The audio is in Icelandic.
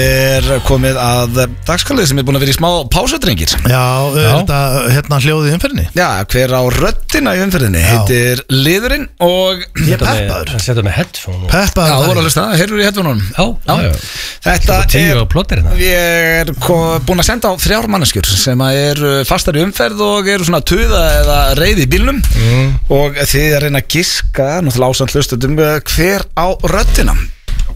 Komið að dagskalið sem búin að vera í smá pásadrengir. Já, þetta hljóðið í umferðinni. Já, hver á röddina í umferðinni heitir Liðurinn og ég er peppaður. Það setja með headphone. Peppaður. Já, þú voru að hlusta, heyrður í headphone-unum. Já. Þetta ég búin að senda á 3 manneskjur sem eru fastar í umferð og eru svona tuða eða reið í bílnum og þið að reyna að giska, náttúrulega ásamt hlustundum, hver á röddina.